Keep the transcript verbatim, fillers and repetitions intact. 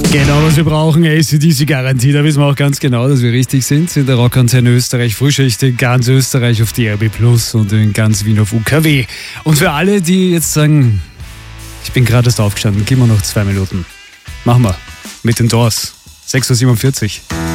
Genau, was wir brauchen, A C D C Garantie. Da wissen wir auch ganz genau, dass wir richtig sind. In der Rockantenne Österreich, Frühschicht in ganz Österreich auf D R B Plus und in ganz Wien auf U K W. Und für alle, die jetzt sagen, ich bin gerade erst aufgestanden, gib mir noch zwei Minuten. Machen wir. Mit den Doors. sechs Uhr siebenundvierzig.